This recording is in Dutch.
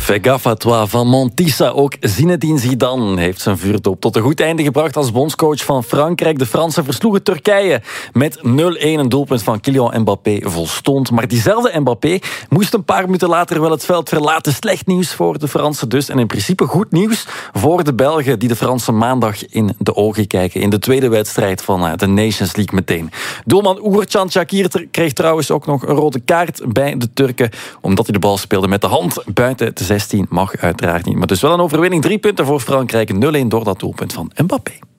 Fais gaffe à toi van Montissa. Ook Zinedine Zidane heeft zijn vuurdoop tot een goed einde gebracht als bondscoach van Frankrijk. De Fransen versloegen Turkije met 0-1. Een doelpunt van Kylian Mbappé volstond. Maar diezelfde Mbappé moest een paar minuten later wel het veld verlaten. Slecht nieuws voor de Fransen dus. En in principe goed nieuws voor de Belgen die de Fransen maandag in de ogen kijken. In de tweede wedstrijd van de Nations League meteen. Doelman Uğurcan Çakır kreeg trouwens ook nog een rode kaart bij de Turken. Omdat hij de bal speelde met de hand buiten de 16. Mag uiteraard niet. Maar dus wel een overwinning. 3 punten voor Frankrijk. 0-1 door dat doelpunt van Mbappé.